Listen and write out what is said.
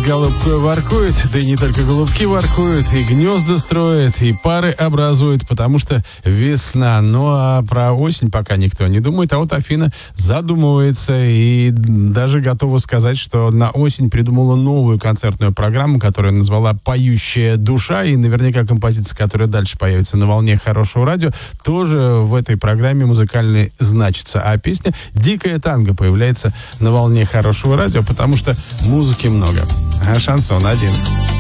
голубкой воркует, да и не только голубки воркуют, и гнезда строят, и пары образуют, потому что весна. Ну, а про осень пока никто не думает, а вот Афина задумывается и даже готова сказать, что на осень придумала новую концертную программу, которую назвала «Поющая душа», и наверняка композиция, которая дальше появится на волне хорошего радио, тоже в этой программе музыкальной значится. А песня «Дикая танго» появляется на волне хорошего радио, потому что музыки много, а шансон один.